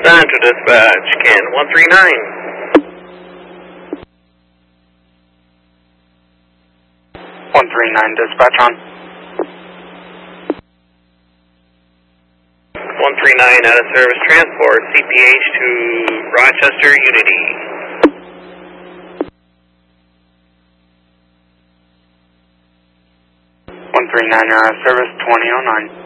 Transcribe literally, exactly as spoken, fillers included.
Central Dispatch, can one three nine. one three nine, dispatch on. one three nine out of service transport, C P H to Rochester Unity. one three nine, you're out of service, twenty oh nine.